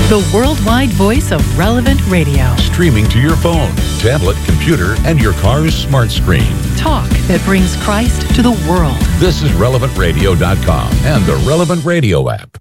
The worldwide voice of Relevant Radio. Streaming to your phone, tablet, computer, and your car's smart screen. Talk that brings Christ to the world. This is RelevantRadio.com and the Relevant Radio app.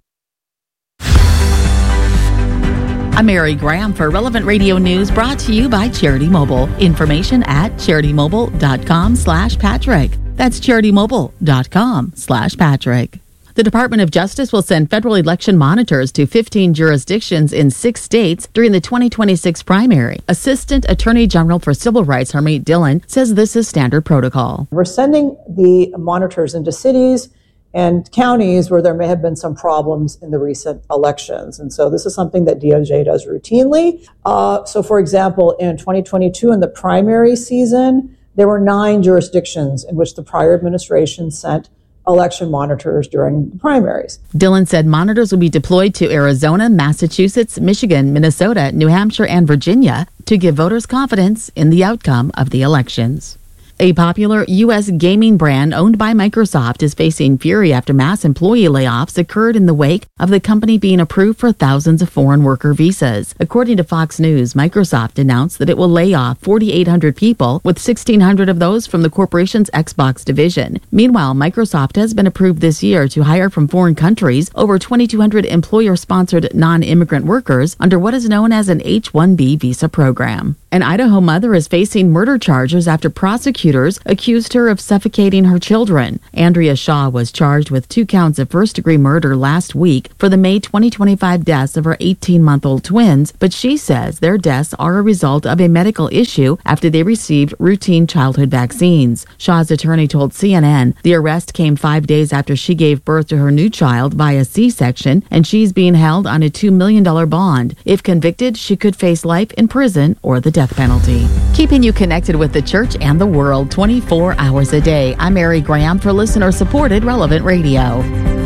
I'm Mary Graham for Relevant Radio News, brought to you by Charity Mobile. Information at CharityMobile.com/Patrick. That's CharityMobile.com/Patrick. The Department of Justice will send federal election monitors to 15 jurisdictions in 6 states during the 2026 primary. Assistant Attorney General for Civil Rights Harmeet Dillon says this is standard protocol. We're sending the monitors into cities and counties where there may have been some problems in the recent elections. And so this is something that DOJ does routinely. So for example, in 2022, in the primary season, there were 9 jurisdictions in which the prior administration sent election monitors during the primaries. Dillon said monitors will be deployed to Arizona, Massachusetts, Michigan, Minnesota, New Hampshire, and Virginia to give voters confidence in the outcome of the elections. A popular U.S. gaming brand owned by Microsoft is facing fury after mass employee layoffs occurred in the wake of the company being approved for thousands of foreign worker visas. According to Fox News, Microsoft announced that it will lay off 4,800 people, with 1,600 of those from the corporation's Xbox division. Meanwhile, Microsoft has been approved this year to hire from foreign countries over 2,200 employer-sponsored non-immigrant workers under what is known as an H-1B visa program. An Idaho mother is facing murder charges after prosecutors accused her of suffocating her children. Andrea Shaw was charged with 2 counts of first-degree murder last week for the May 2025 deaths of her 18-month-old twins, but she says their deaths are a result of a medical issue after they received routine childhood vaccines. Shaw's attorney told CNN the arrest came 5 days after she gave birth to her new child via C-section, and she's being held on a $2 million bond. If convicted, she could face life in prison or the death penalty. Keeping you connected with the church and the world 24 hours a day. I'm Mary Graham for listener-supported Relevant Radio.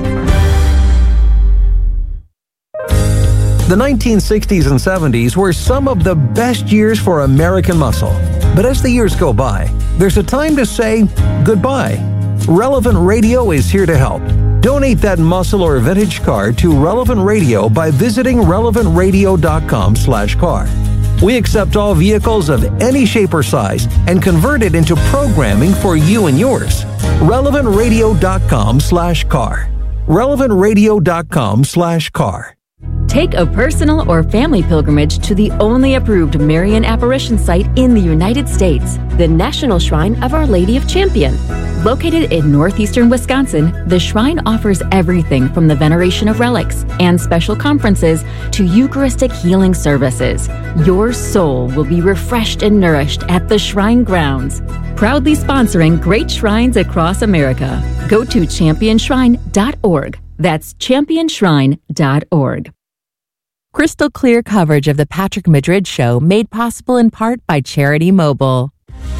The 1960s and 70s were some of the best years for American muscle. But as the years go by, there's a time to say goodbye. Relevant Radio is here to help. Donate that muscle or vintage car to Relevant Radio by visiting relevantradio.com/car. We accept all vehicles of any shape or size and convert it into programming for you and yours. relevantradio.com/car. relevantradio.com/car. Take a personal or family pilgrimage to the only approved Marian apparition site in the United States, the National Shrine of Our Lady of Champion. Located in northeastern Wisconsin, the shrine offers everything from the veneration of relics and special conferences to Eucharistic healing services. Your soul will be refreshed and nourished at the shrine grounds. Proudly sponsoring great shrines across America. Go to championshrine.org. That's championshrine.org. Crystal clear coverage of the Patrick Madrid Show, made possible in part by Charity Mobile.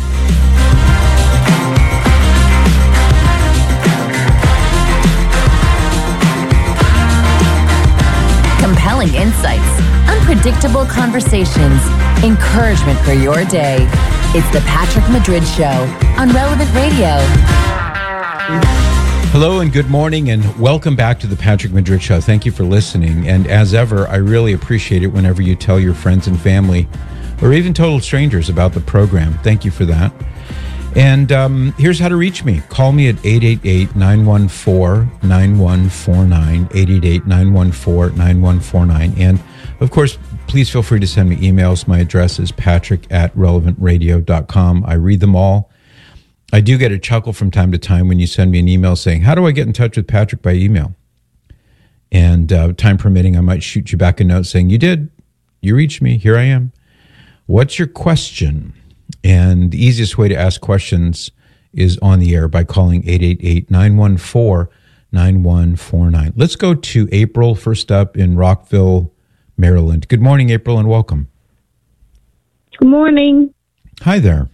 Compelling insights, unpredictable conversations, encouragement for your day. It's the Patrick Madrid Show on Relevant Radio. Hello and good morning and welcome back to the Patrick Madrid Show. Thank you for listening. And as ever, I really appreciate it whenever you tell your friends and family or even total strangers about the program. Thank you for that. And here's how to reach me. Call me at 888-914-9149, 888-914-9149. And of course, please feel free to send me emails. My address is patrick@relevantradio.com. I read them all. I do get a chuckle from time to time when you send me an email saying, how do I get in touch with Patrick by email? And time permitting, I might shoot you back a note saying, you did. You reached me. Here I am. What's your question? And the easiest way to ask questions is on the air by calling 888-914-9149. Let's go to April, first up in Rockville, Maryland. Good morning, April, and welcome. Good morning. Hi there.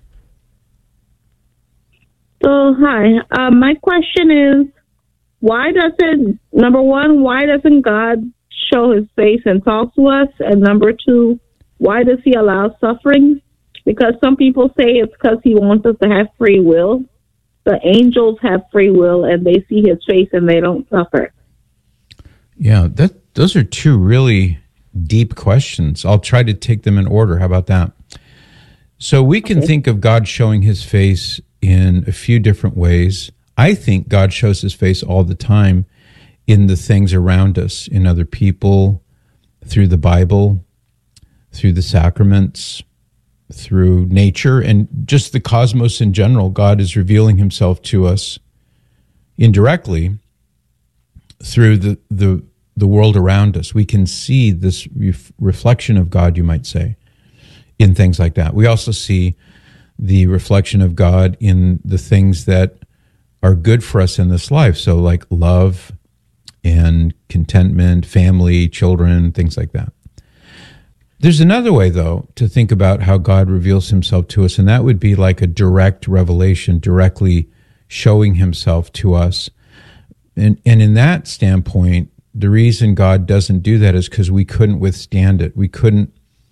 So, hi. My question is, why doesn't God show his face and talk to us? And number 2, why does he allow suffering? Because some people say it's because he wants us to have free will. The angels have free will and they see his face and they don't suffer. Yeah, those are two really deep questions. I'll try to take them in order. How about that? So we can think of God showing his face in a few different ways. I think God shows his face all the time in the things around us, in other people, through the Bible, through the sacraments, through nature, and just the cosmos in general. God is revealing himself to us indirectly through the world around us. We can see this reflection of God, you might say, in things like that. We also see the reflection of God in the things that are good for us in this life. So like love and contentment, family, children, things like that. There's another way, though, to think about how God reveals himself to us, and that would be like a direct revelation, directly showing himself to us. And in that standpoint, the reason God doesn't do that is because we couldn't withstand it. We couldn't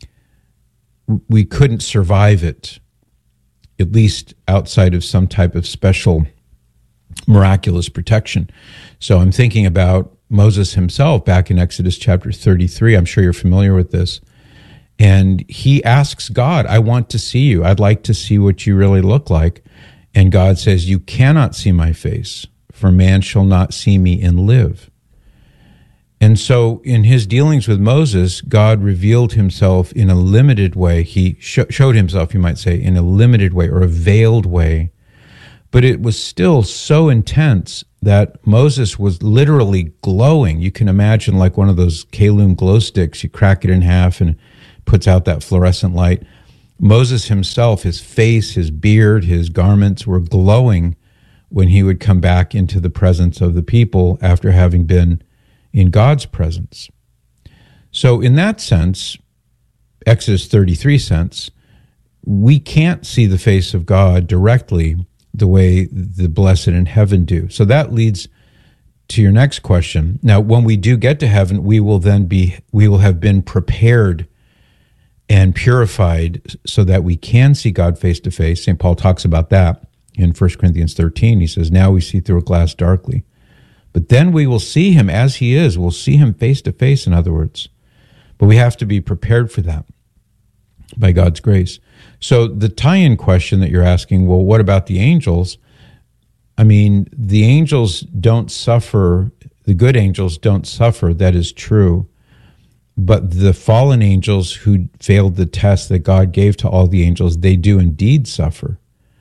survive it, at least outside of some type of special miraculous protection. So I'm thinking about Moses himself back in Exodus chapter 33. I'm sure you're familiar with this. And he asks God, I want to see you. I'd like to see what you really look like. And God says, you cannot see my face, for man shall not see me and live. And so in his dealings with Moses, God revealed himself in a limited way. He showed himself, you might say, in a limited way or a veiled way. But it was still so intense that Moses was literally glowing. You can imagine like one of those Kalum glow sticks. You crack it in half and puts out that fluorescent light. Moses himself, his face, his beard, his garments were glowing when he would come back into the presence of the people after having been in God's presence. So in that sense, Exodus 33 sense, we can't see the face of God directly the way the blessed in heaven do. So that leads to your next question. Now, when we do get to heaven, we will have been prepared and purified so that we can see God face to face. St. Paul talks about that in 1 Corinthians 13. He says, now we see through a glass darkly. But then we will see him as he is. We'll see him face to face, in other words. But we have to be prepared for that by God's grace. So the tie-in question that you're asking, well, what about the angels? I mean, the angels don't suffer. The good angels don't suffer. That is true. But the fallen angels who failed the test that God gave to all the angels, they do indeed suffer.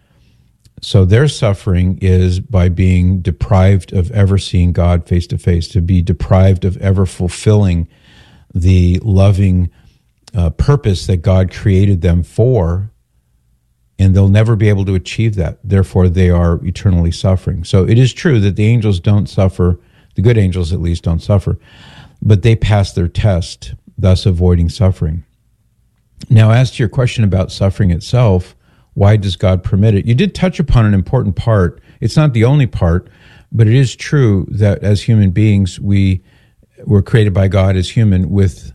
So their suffering is by being deprived of ever seeing God face to face, to be deprived of ever fulfilling the loving purpose that God created them for, and they'll never be able to achieve that. Therefore, they are eternally suffering. So it is true that the angels don't suffer, the good angels at least don't suffer, but they pass their test, thus avoiding suffering. Now, as to your question about suffering itself, why does God permit it? You did touch upon an important part. It's not the only part, but it is true that as human beings, we were created by God as human with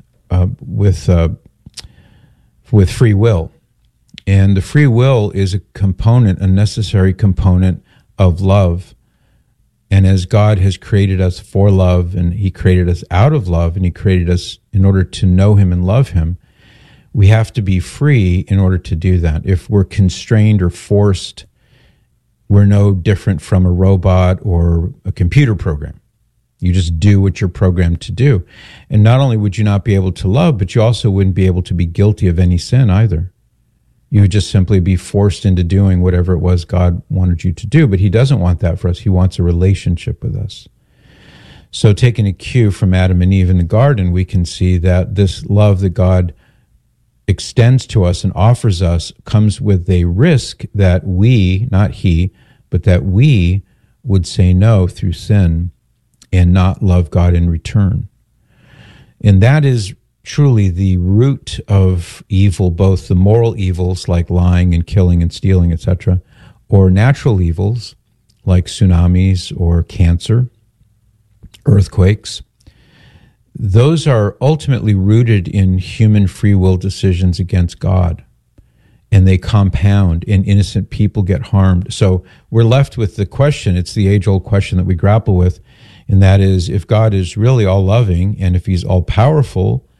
free will. And the free will is a component, a necessary component of love. And as God has created us for love, and he created us out of love, and he created us in order to know him and love him, we have to be free in order to do that. If we're constrained or forced, we're no different from a robot or a computer program. You just do what you're programmed to do. And not only would you not be able to love, but you also wouldn't be able to be guilty of any sin either. You would just simply be forced into doing whatever it was God wanted you to do. But he doesn't want that for us. He wants a relationship with us. So taking a cue from Adam and Eve in the garden, we can see that this love that God extends to us and offers us comes with a risk that we, not he, but that we would say no through sin and not love God in return. And that is truly the root of evil, both the moral evils like lying and killing and stealing, etc., or natural evils like tsunamis or cancer, earthquakes. Those are ultimately rooted in human free will decisions against God, and they compound, and innocent people get harmed. So we're left with the question, it's the age-old question that we grapple with, and that is, if God is really all-loving, and if he's all-powerful,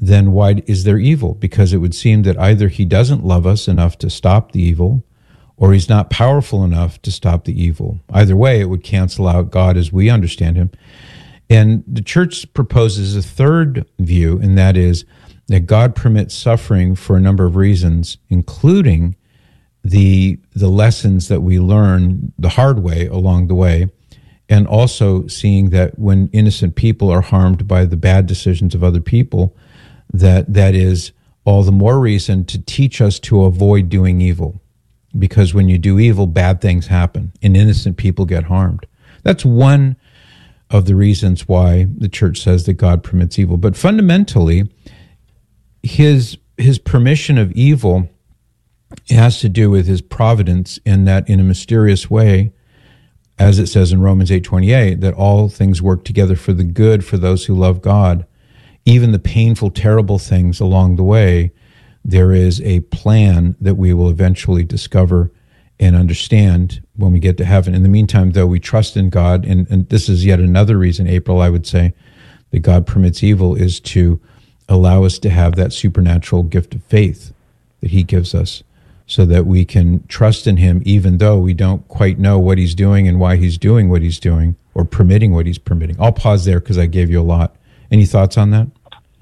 then why is there evil? Because it would seem that either he doesn't love us enough to stop the evil, or he's not powerful enough to stop the evil. Either way, it would cancel out God as we understand him. And the church proposes a third view, and that is that God permits suffering for a number of reasons, including the lessons that we learn the hard way along the way, and also seeing that when innocent people are harmed by the bad decisions of other people, that is all the more reason to teach us to avoid doing evil. Because when you do evil, bad things happen, and innocent people get harmed. That's one of the reasons why the church says that God permits evil. But fundamentally, his permission of evil has to do with his providence, in that in a mysterious way, as it says in Romans 8:28, that all things work together for the good for those who love God. Even the painful, terrible things along the way, there is a plan that we will eventually discover and understand when we get to heaven. In the meantime, though, we trust in God, and this is yet another reason, April, I would say, that God permits evil, is to allow us to have that supernatural gift of faith that he gives us, so that we can trust in him even though we don't quite know what he's doing and why he's doing what he's doing, or permitting what he's permitting. I'll pause there because I gave you a lot. Any thoughts on that?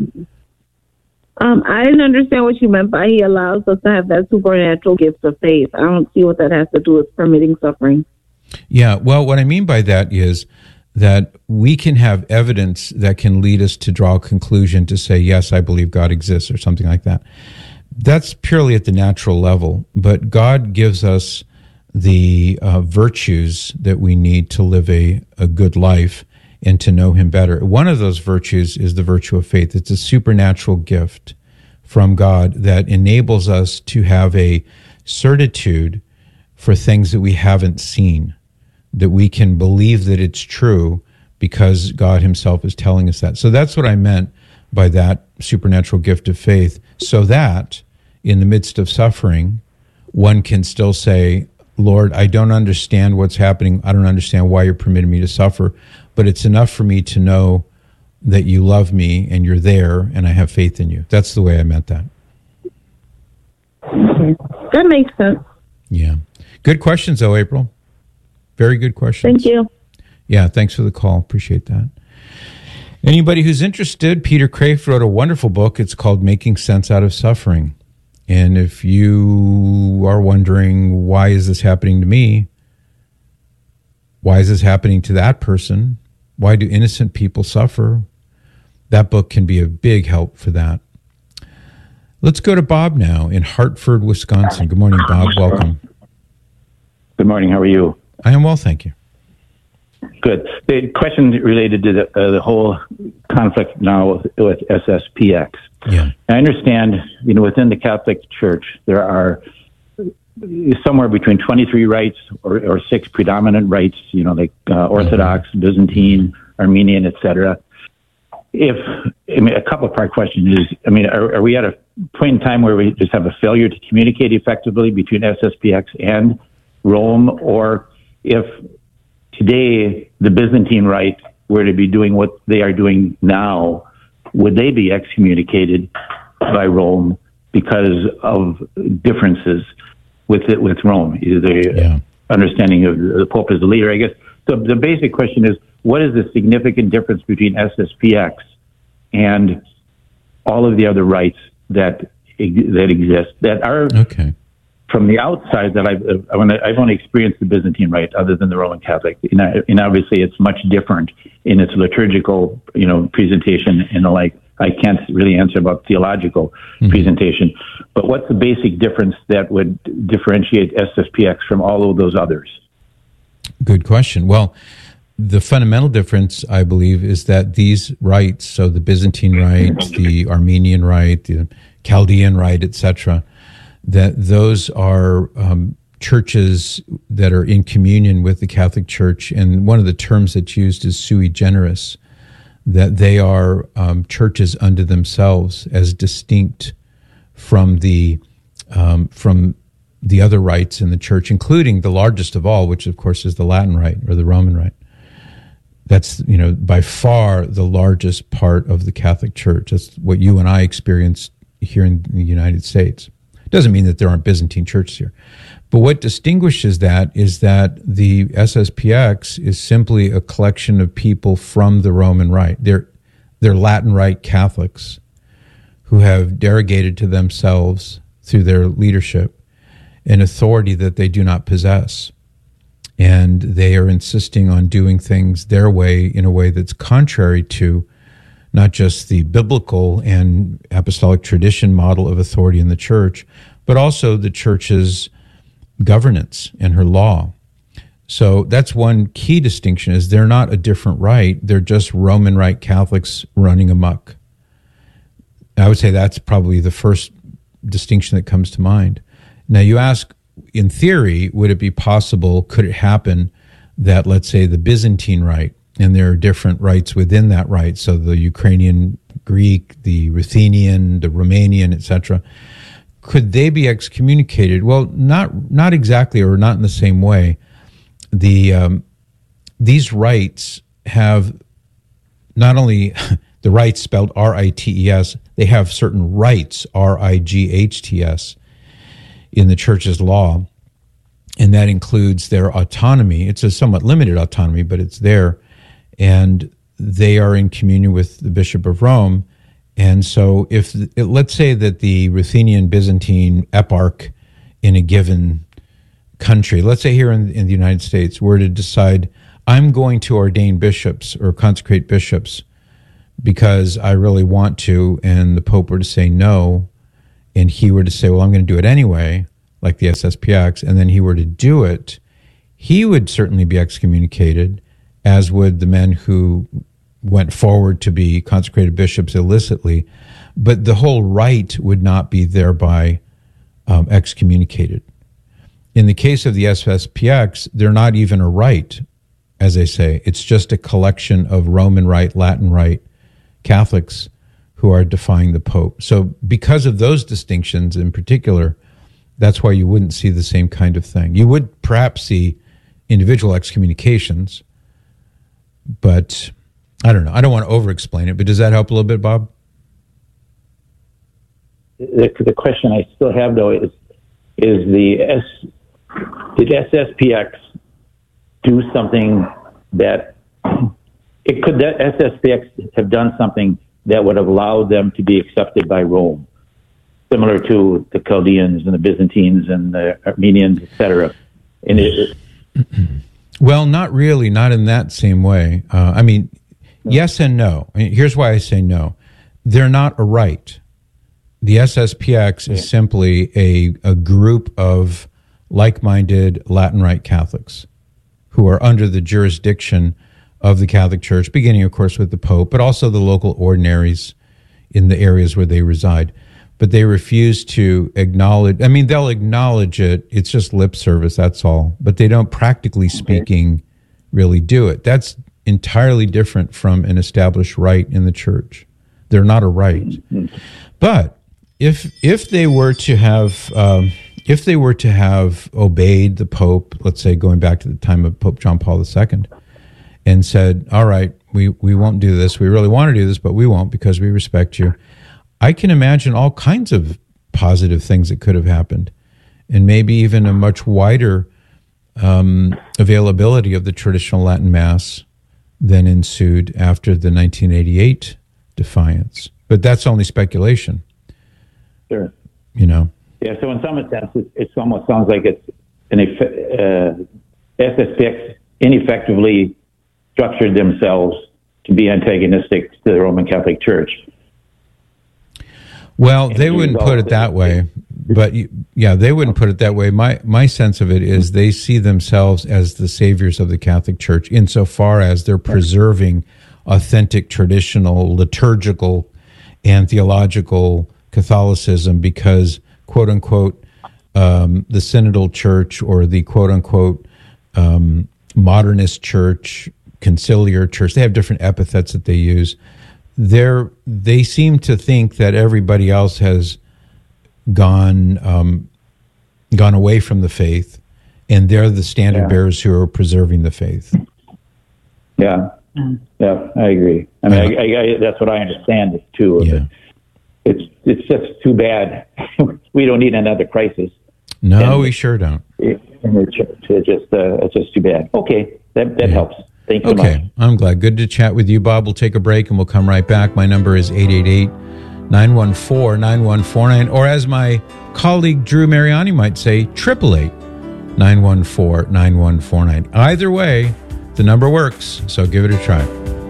I didn't understand what you meant by he allows us to have that supernatural gift of faith. I don't see what that has to do with permitting suffering. Yeah, well, what I mean by that is that we can have evidence that can lead us to draw a conclusion to say, yes, I believe God exists, or something like that. That's purely at the natural level, but God gives us the virtues that we need to live a good life and to know him better. One of those virtues is the virtue of faith. It's a supernatural gift from God that enables us to have a certitude for things that we haven't seen, that we can believe that it's true because God himself is telling us that. So that's what I meant by that supernatural gift of faith, so that in the midst of suffering, one can still say, Lord, I don't understand what's happening. I don't understand why you're permitting me to suffer, but it's enough for me to know that you love me and you're there and I have faith in you. That's the way I meant that. That makes sense. Yeah. Good questions, though, April. Very good questions. Thank you. Yeah, thanks for the call. Appreciate that. Anybody who's interested, Peter Kreeft wrote a wonderful book. It's called Making Sense Out of Suffering. And if you are wondering, why is this happening to me? Why is this happening to that person? Why do innocent people suffer? That book can be a big help for that. Let's go to Bob now in Hartford, Wisconsin. Good morning, Bob. Welcome. Good morning. How are you? I am well, thank you. Good. The question related to the whole conflict now with SSPX. Yeah. I understand, within the Catholic Church, there are somewhere between 23 rites or 6 predominant rites, like Orthodox, Byzantine, Armenian, etc. A couple of part question is, are we at a point in time where we just have a failure to communicate effectively between SSPX and Rome, or if today the Byzantine Rite were to be doing what they are doing now, would they be excommunicated by Rome because of differences with Rome? The understanding of the Pope as the leader, I guess. So the basic question is, what is the significant difference between SSPX and all of the other rites that exist that are from the outside? That I've only experienced the Byzantine Rite, other than the Roman Catholic, and obviously it's much different in its liturgical, presentation and the like. I can't really answer about theological presentation, but what's the basic difference that would differentiate SSPX from all of those others? Good question. Well, the fundamental difference, I believe, is that these rites, so the Byzantine Rite, the Armenian Rite, the Chaldean Rite, etc., that those are churches that are in communion with the Catholic Church, and one of the terms that's used is sui generis, that they are churches unto themselves, as distinct from the other rites in the Church, including the largest of all, which of course is the Latin Rite or the Roman Rite. That's, by far the largest part of the Catholic Church. That's what you and I experienced here in the United States. Doesn't mean that there aren't Byzantine churches here. But what distinguishes that is that the SSPX is simply a collection of people from the Roman Rite. They're Latin Rite Catholics who have derogated to themselves through their leadership an authority that they do not possess. And they are insisting on doing things their way, in a way that's contrary to not just the biblical and apostolic tradition model of authority in the church, but also the church's governance and her law. So that's one key distinction, is they're not a different rite. They're just Roman Rite Catholics running amok. I would say that's probably the first distinction that comes to mind. Now you ask, in theory, would it be possible, could it happen that, let's say, the Byzantine Rite, and there are different rites within that rite, so the Ukrainian Greek, the Ruthenian, the Romanian, etc., could they be excommunicated? Well, not exactly, or not in the same way. These rites have not only the rites spelled R-I-T-E-S, they have certain rights, R-I-G-H-T-S, in the church's law, and that includes their autonomy. It's a somewhat limited autonomy, but it's there, and they are in communion with the Bishop of Rome. And so let's say that the Ruthenian Byzantine eparch in a given country, let's say here in the United States, were to decide, I'm going to ordain bishops or consecrate bishops because I really want to, and the Pope were to say no, and he were to say, well, I'm going to do it anyway, like the SSPX, and then he were to do it, he would certainly be excommunicated, as would the men who went forward to be consecrated bishops illicitly. But the whole rite would not be thereby excommunicated. In the case of the SSPX, they're not even a rite, as they say. It's just a collection of Roman Rite, Latin Rite Catholics who are defying the Pope. So because of those distinctions in particular, that's why you wouldn't see the same kind of thing. You would perhaps see individual excommunications, but I don't know. I don't want to over-explain it, but does that help a little bit, Bob? The question I still have, though, is did SSPX do something that could that SSPX have done something that would have allowed them to be accepted by Rome, similar to the Chaldeans and the Byzantines and the Armenians, etc.? Well, not really, not in that same way. Yes and no. Here's why I say no. They're not a rite. The SSPX is simply a group of like-minded Latin Rite Catholics who are under the jurisdiction of the Catholic Church, beginning, of course, with the Pope, but also the local ordinaries in the areas where they reside. But they refuse to acknowledge, they'll acknowledge it. It's just lip service, that's all. But they don't, practically speaking, really do it. That's entirely different from an established rite in the church. They're not a rite. But if they were to have obeyed the Pope, let's say going back to the time of Pope John Paul II, and said, all right, we won't do this. We really want to do this, but we won't because we respect you. I can imagine all kinds of positive things that could have happened, and maybe even a much wider availability of the traditional Latin Mass than ensued after the 1988 defiance. But that's only speculation. Sure. Yeah, so in some sense, it almost sounds like it's SSPX ineffectively structured themselves to be antagonistic to the Roman Catholic Church. Well, they wouldn't put it that way, but they wouldn't put it that way. My sense of it is they see themselves as the saviors of the Catholic Church insofar as they're preserving authentic, traditional, liturgical, and theological Catholicism because, quote unquote, the Synodal Church or the quote unquote modernist church, conciliar church, they have different epithets that they use. They seem to think that everybody else has gone away from the faith, and they're the standard bearers who are preserving the faith. Yeah. Yeah, I agree. I mean, I that's what I understand it too. Yeah. It's just too bad. We don't need another crisis. No, we sure don't. It's just too bad. Okay, that helps. Thank you much. I'm glad. Good to chat with you, Bob. We'll take a break and we'll come right back. My number is 888-914-9149, or as my colleague Drew Mariani might say, 888-914-9149. Either way, the number works, so give it a try.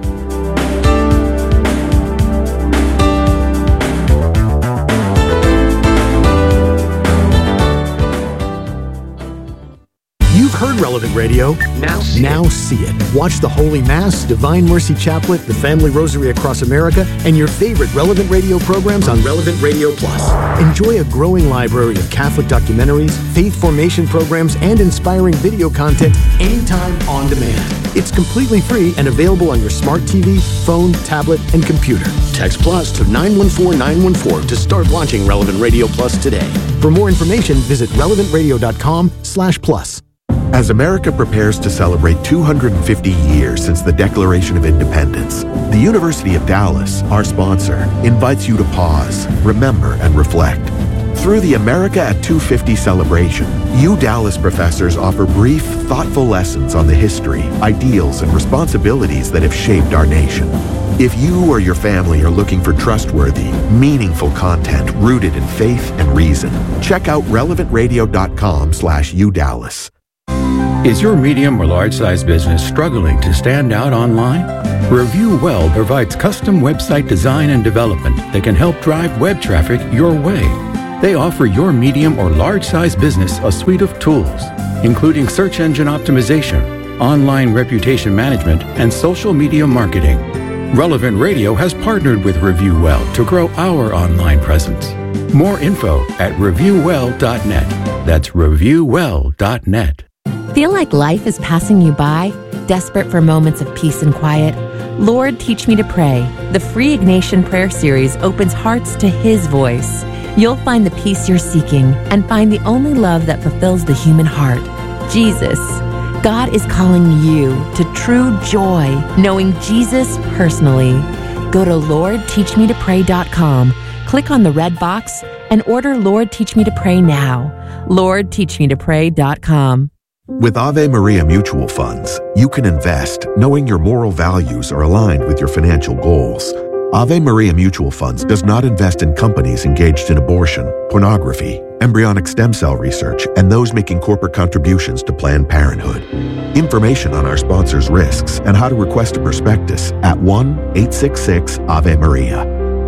Heard Relevant Radio. Now see it. Watch the Holy Mass, Divine Mercy Chaplet, the Family Rosary Across America, and your favorite Relevant Radio programs on Relevant Radio Plus. Enjoy a growing library of Catholic documentaries, faith formation programs, and inspiring video content anytime on demand. It's completely free and available on your smart TV, phone, tablet, and computer. Text Plus to 914-914 to start launching Relevant Radio Plus today. For more information, visit relevantradio.com/plus. As America prepares to celebrate 250 years since the Declaration of Independence, the University of Dallas, our sponsor, invites you to pause, remember, and reflect. Through the America at 250 celebration, Dallas professors offer brief, thoughtful lessons on the history, ideals, and responsibilities that have shaped our nation. If you or your family are looking for trustworthy, meaningful content rooted in faith and reason, check out relevantradio.com/UDallas. Is your medium or large-size business struggling to stand out online? Review Well provides custom website design and development that can help drive web traffic your way. They offer your medium or large-size business a suite of tools, including search engine optimization, online reputation management, and social media marketing. Relevant Radio has partnered with Review Well to grow our online presence. More info at reviewwell.net. That's reviewwell.net. Feel like life is passing you by? Desperate for moments of peace and quiet? Lord, Teach Me to Pray. The free Ignatian Prayer Series opens hearts to His voice. You'll find the peace you're seeking and find the only love that fulfills the human heart, Jesus. God is calling you to true joy, knowing Jesus personally. Go to LordTeachMeToPray.com, click on the red box, and order Lord Teach Me to Pray now. LordTeachMeToPray.com. With Ave Maria Mutual Funds, you can invest knowing your moral values are aligned with your financial goals. Ave Maria Mutual Funds does not invest in companies engaged in abortion, pornography, embryonic stem cell research, and those making corporate contributions to Planned Parenthood. Information on our sponsors' risks and how to request a prospectus at 1-866-AVE-MARIA.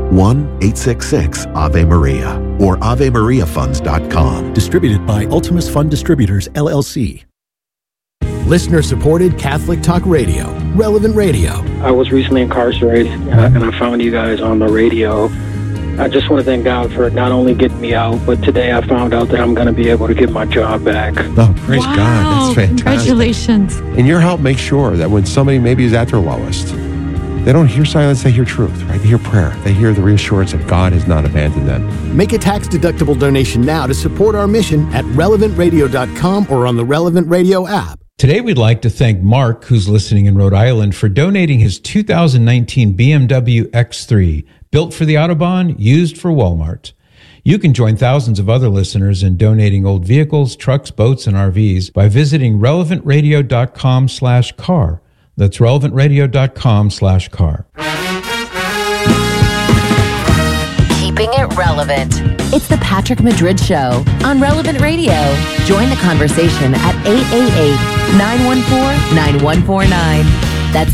1-866-AVE-MARIA or AveMariaFunds.com. Distributed by Ultimus Fund Distributors, LLC. Listener-supported Catholic Talk Radio, Relevant Radio. I was recently incarcerated, and I found you guys on the radio. I just want to thank God for not only getting me out, but today I found out that I'm going to be able to get my job back. Oh, praise God. That's fantastic. Congratulations. And your help makes sure that when somebody maybe is at their lowest, they don't hear silence, they hear truth, right? They hear prayer. They hear the reassurance that God has not abandoned them. Make a tax-deductible donation now to support our mission at relevantradio.com or on the Relevant Radio app. Today, we'd like to thank Mark, who's listening in Rhode Island, for donating his 2019 BMW X3, built for the Autobahn, used for Walmart. You can join thousands of other listeners in donating old vehicles, trucks, boats, and RVs by visiting relevantradio.com/car. That's relevantradio.com/car. Keeping it relevant. It's the Patrick Madrid Show on Relevant Radio. Join the conversation at 888-914-9149. That's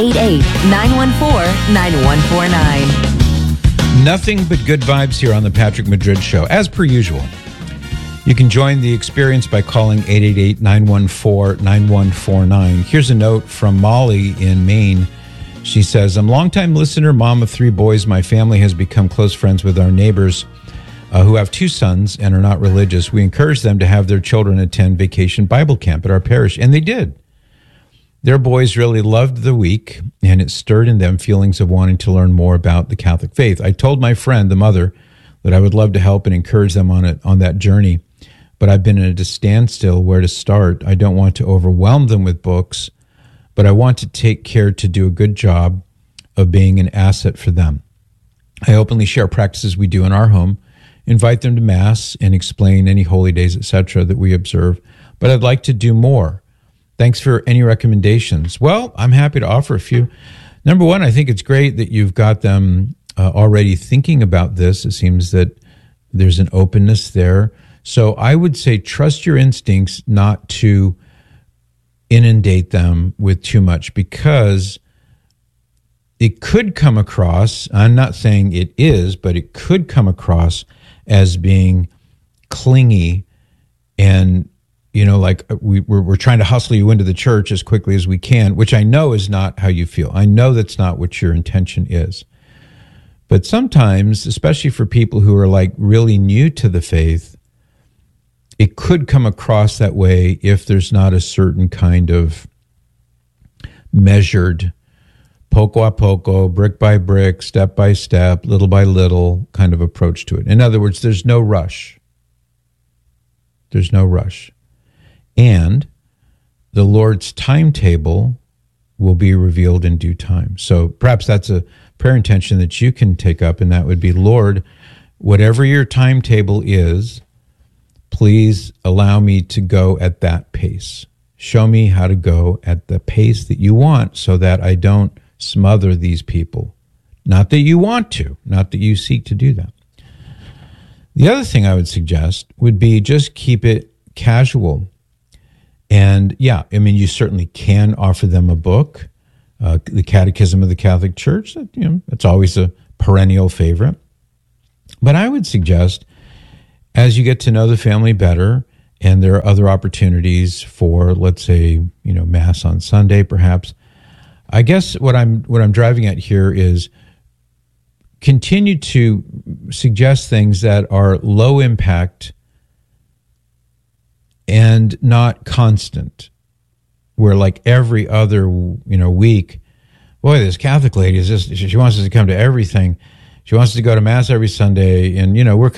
888-914-9149. Nothing but good vibes here on the Patrick Madrid Show, as per usual. You can join the experience by calling 888-914-9149. Here's a note from Molly in Maine. She says, I'm a longtime listener, mom of 3 boys. My family has become close friends with our neighbors who have 2 sons and are not religious. We encourage them to have their children attend vacation Bible camp at our parish, and they did. Their boys really loved the week, and it stirred in them feelings of wanting to learn more about the Catholic faith. I told my friend, the mother, that I would love to help and encourage them on that journey, but I've been at a standstill where to start. I don't want to overwhelm them with books, but I want to take care to do a good job of being an asset for them. I openly share practices we do in our home, invite them to Mass, and explain any holy days, etc., that we observe. But I'd like to do more. Thanks for any recommendations. Well, I'm happy to offer a few. Number one, I think it's great that you've got them already thinking about this. It seems that there's an openness there. So I would say trust your instincts not to inundate them with too much, because it could come across, I'm not saying it is, but it could come across as being clingy and, like we're trying to hustle you into the church as quickly as we can, which I know is not how you feel. I know that's not what your intention is. But sometimes, especially for people who are like really new to the faith, it could come across that way if there's not a certain kind of measured, poco a poco, brick by brick, step by step, little by little kind of approach to it. In other words, there's no rush. There's no rush. And the Lord's timetable will be revealed in due time. So perhaps that's a prayer intention that you can take up, and that would be, Lord, whatever your timetable is, please allow me to go at that pace. Show me how to go at the pace that you want so that I don't smother these people. Not that you want to, not that you seek to do that. The other thing I would suggest would be just keep it casual. And yeah, I mean, you certainly can offer them a book, the Catechism of the Catholic Church. It's always a perennial favorite. But I would suggest, as you get to know the family better, and there are other opportunities for, let's say, Mass on Sunday, perhaps. I guess what I'm driving at here is continue to suggest things that are low impact and not constant, where like every other week, boy, this Catholic lady she wants us to come to everything. She wants us to go to Mass every Sunday, and we're